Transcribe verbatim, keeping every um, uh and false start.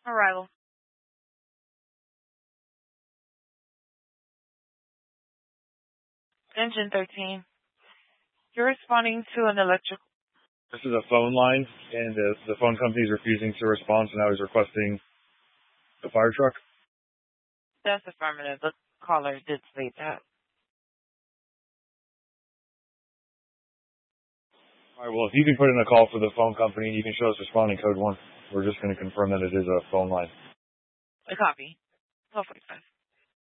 Arrival. Engine thirteen. You're responding to an electric. This is a phone line, and the, the phone company is refusing to respond, so now he's requesting the fire truck. That's affirmative. The caller did state that. All right, well, if you can put in a call for the phone company, you can show us responding code one. We're just going to confirm that it is a phone line. A copy. twelve forty-five.